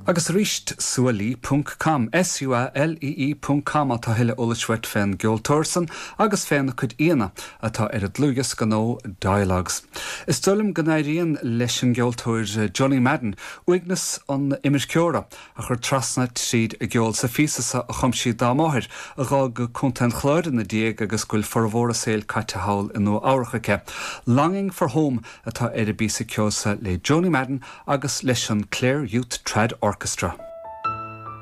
Agus ríist sualee.com, sualee.com atá heile olashuet fan Giltorson, agus fan chud íana atá Lugas ganó Dialogues. Is dulum ganairian leis an Giltor Johnny Madden, uignas an imirceora a chur trasnat siad a Gil sa físasa a chumsí dámáthir a gá go content chláir na diag agus gúil forvóra sail caite haul in nó árachacha. Longing for Home atá bísa ceosa le Johnny Madden agus leis an Clare Youth Trad Orchestra.